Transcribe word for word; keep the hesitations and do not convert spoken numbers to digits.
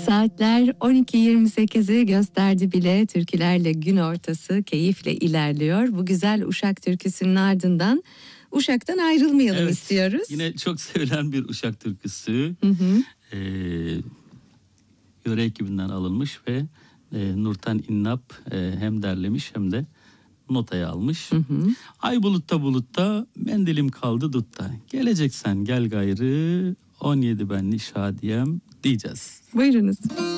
Saatler on iki yirmi sekizi gösterdi bile. Türkülerle gün ortası keyifle ilerliyor. Bu güzel Uşak türküsünün ardından Uşak'tan ayrılmayalım Evet, istiyoruz. Yine çok sevilen bir Uşak türküsü. Hı hı. Ee, yöre ekibinden alınmış ve e, Nurten İnnap e, hem derlemiş hem de notaya almış. Hı hı. Ay bulutta bulutta mendilim kaldı dutta. Geleceksen gel gayrı on yedi benli şadiyem diyeceğiz. Buyurunuz.